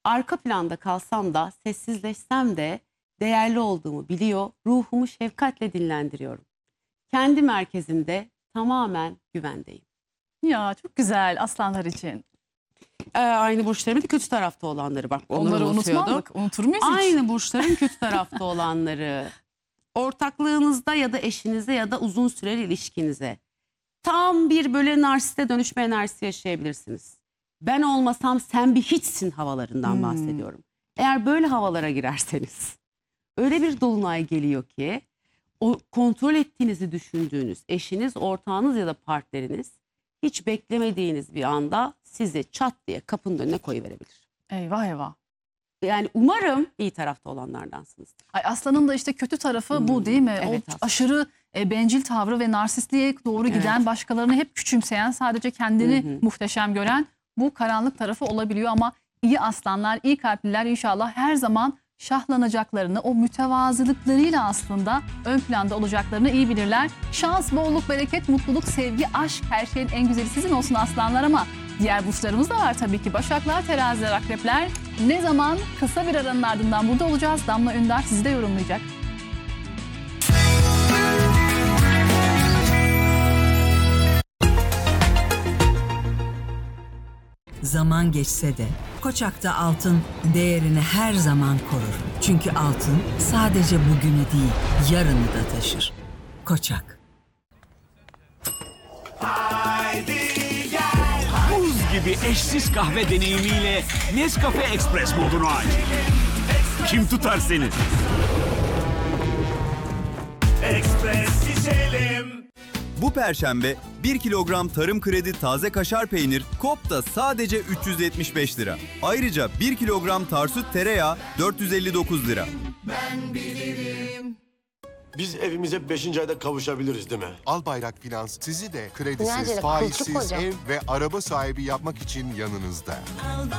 Arka planda kalsam da, sessizleşsem de değerli olduğumu biliyor, ruhumu şefkatle dinlendiriyorum. Kendi merkezimde tamamen güvendeyim. Ya çok güzel aslanlar için. Aynı burçlarımın kötü tarafta olanları, bak Onları unutmadık. Unutur muyuz hiç? Aynı burçların kötü tarafta olanları. Ortaklığınızda ya da eşinize ya da uzun süreli ilişkinize tam bir böyle narsiste dönüşme enerjisi yaşayabilirsiniz. Ben olmasam sen bir hiçsin havalarından bahsediyorum. Eğer böyle havalara girerseniz öyle bir dolunay geliyor ki o kontrol ettiğinizi düşündüğünüz eşiniz, ortağınız ya da partneriniz hiç beklemediğiniz bir anda sizi çat diye kapının önüne koyuverebilir. Eyvah eyvah. Yani umarım iyi tarafta olanlardansınızdır. Ay, aslanın da işte kötü tarafı bu değil mi? Evet, O aslında. aşırı bencil tavrı ve narsistliğe doğru giden, başkalarını hep küçümseyen, sadece kendini muhteşem gören bu karanlık tarafı olabiliyor. Ama iyi aslanlar, iyi kalpliler inşallah her zaman şahlanacaklarını, o mütevazılıklarıyla aslında ön planda olacaklarını iyi bilirler. Şans, bolluk, bereket, mutluluk, sevgi, aşk, her şeyin en güzeli sizin olsun aslanlar. Ama diğer burçlarımız da var tabii ki. Başaklar, teraziler, akrepler. Ne zaman? Kısa bir aranın ardından burada olacağız. Damla Önder sizi de yorumlayacak. Zaman geçse de Koçak'ta altın değerini her zaman korur. Çünkü altın sadece bugünü değil, yarını da taşır. Koçak. Buz gibi eşsiz kahve deneyimiyle Nescafe Express modunu aç. Kim tutar seni? Express içelim. Bu perşembe 1 kilogram tarım kredi taze kaşar peynir Kop'ta sadece 375 lira. Ayrıca 1 kilogram tarsut tereyağı 459 lira. Biz evimize 5. ayda kavuşabiliriz değil mi? Albayrak Finans sizi de Financeli kredisiz, kılçık faizsiz hocam. ev ve araba sahibi yapmak için yanınızda.